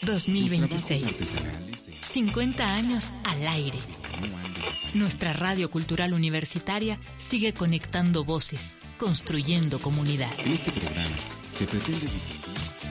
2026. 50 años al aire. Nuestra radio cultural universitaria sigue conectando voces, construyendo comunidad. En este programa se pretende difundir